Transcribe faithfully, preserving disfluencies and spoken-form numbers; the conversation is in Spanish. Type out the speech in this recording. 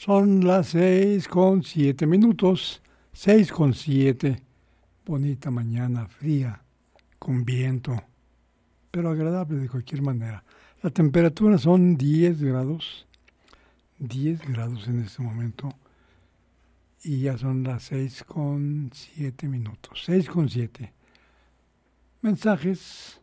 Son las seis con siete minutos, seis con siete. Bonita mañana, fría, con viento, pero agradable de cualquier manera. La temperatura son diez grados, diez grados en este momento, y ya son las seis con siete minutos, seis con siete. Mensajes